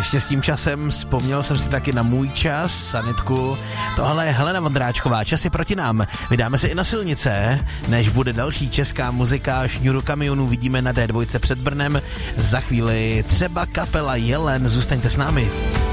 ještě s tím časem vzpomněl jsem si taky na můj čas, sanitku. Tohle je Helena Vondráčková, čas je proti nám. Vydáme se i na silnice, než bude další česká muzika. Šňůru kamionů vidíme na D2 před Brnem. Za chvíli třeba kapela Jelen, zůstaňte s námi.